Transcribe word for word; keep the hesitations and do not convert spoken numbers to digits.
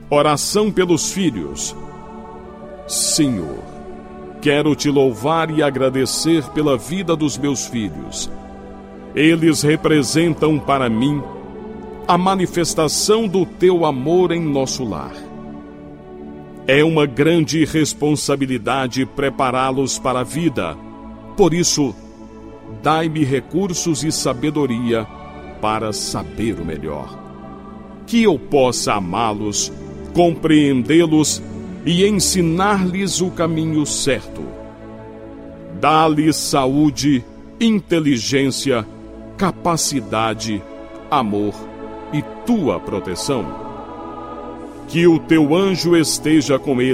Oração pelos filhos. Senhor, quero te louvar e agradecer pela vida dos meus filhos. Eles representam para mim a manifestação do teu amor em nosso lar. É uma grande responsabilidade prepará-los para a vida. Por isso, dai-me recursos e sabedoria para saber o melhor. Que eu possa amá-los, compreendê-los e ensinar-lhes o caminho certo. Dá-lhes saúde, inteligência, capacidade, amor e tua proteção. Que o teu anjo esteja com eles